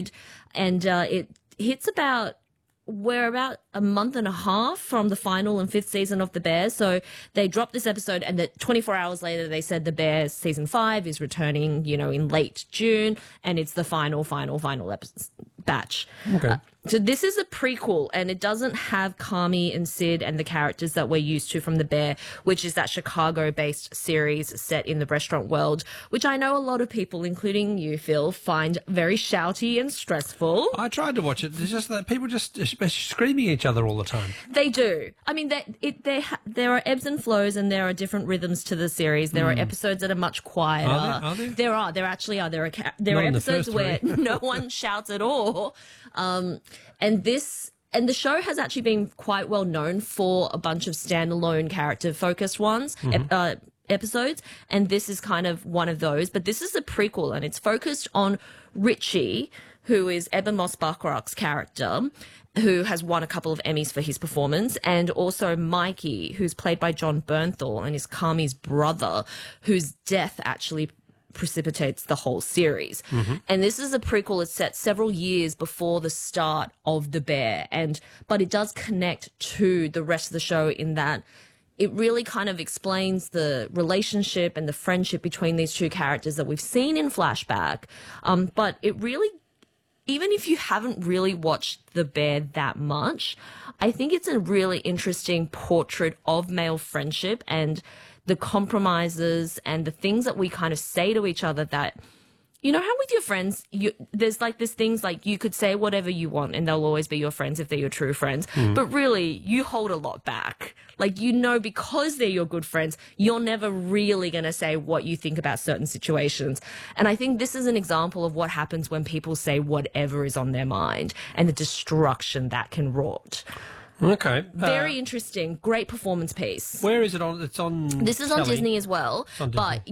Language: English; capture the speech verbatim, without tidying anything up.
and uh, it hits about. We're about a month and a half from the final and fifth season of The Bear. So they dropped this episode, and that twenty-four hours later, they said The Bear season five is returning, you know, in late June, and it's the final, final, final episode, batch. Okay. Uh, so this is a prequel, and it doesn't have Kami and Sid and the characters that we're used to from The Bear, which is that Chicago-based series set in the restaurant world, which I know a lot of people, including you, Phil, find very shouty and stressful. I tried to watch it. It's just that people just screaming at each other all the time. They do. I mean, they, it, they ha- there are ebbs and flows, and there are different rhythms to the series. There mm. are episodes that are much quieter. Are there? Are there? There are. There actually are. There are. Ca- there Not are in the episodes first where three. no one shouts at all. Um, and this. And the show has actually been quite well known for a bunch of standalone character-focused ones, Mm-hmm. ep- uh, episodes, and this is kind of one of those. But this is a prequel, and it's focused on Richie, who is Eben Moss-Bachrach's character, who has won a couple of Emmys for his performance, and also Mikey, who's played by John Bernthal, and is Kami's brother, whose death actually precipitates the whole series. Mm-hmm. And this is a prequel. It's set several years before the start of The Bear, and but it does connect to the rest of the show in that it really kind of explains the relationship and the friendship between these two characters that we've seen in flashback. Um, but it really, even if you haven't really watched The Bear that much, I think it's a really interesting portrait of male friendship and the compromises and the things that we kind of say to each other that, you know how with your friends, you, there's like this things like you could say whatever you want and they'll always be your friends if they're your true friends. Mm. But really, you hold a lot back. Like, you know, because they're your good friends, you're never really going to say what you think about certain situations. And I think this is an example of what happens when people say whatever is on their mind and the destruction that can wrought. Okay. Very uh, interesting. Great performance piece. Where is it on? It's on... This is on Telly. Disney as well. It's on Disney. But